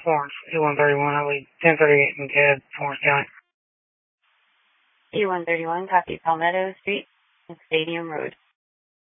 Florence, E131, I lead 1038 in CAD, Florence County. E131, copy Palmetto Street and Stadium Road.